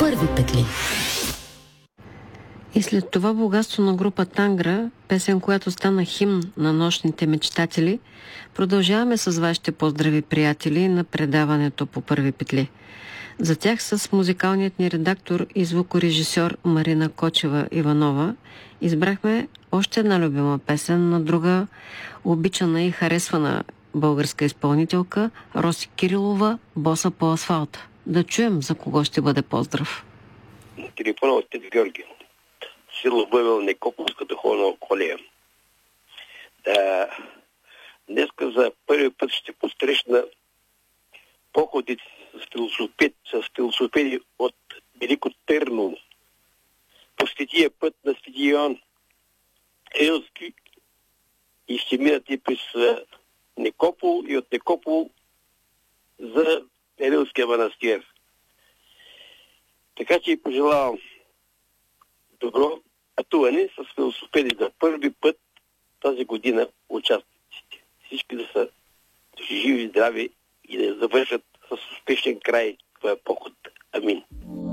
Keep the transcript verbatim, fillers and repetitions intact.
първи петли. И след това богатство на група Тангра, песен, която стана химн на нощните мечтатели, продължаваме с вашите поздрави, приятели, на предаването по първи петли. За тях с музикалният ни редактор и звукорежисьор Марина Кочева-Иванова избрахме още една любима песен на друга обичана и харесвана българска изпълнителка Роси Кирилова, "Боса по асфалта". Да чуем за кого ще бъде поздрав. На телефона от Тед Георги. Село Бъбел, Некоповска духовна колея. Да, днеска за първи път ще посрещна походите с философи, с философи от Велико Търново. По светия път на Свети Йоан Елски и ще минат и през Некопол и от Некопол за Елския манастир. Така че пожелавам добро пътуване с велосипеди за първи път тази година участниците. Всички да са живи, здрави и да завършат с успешен край това е поход. Амин.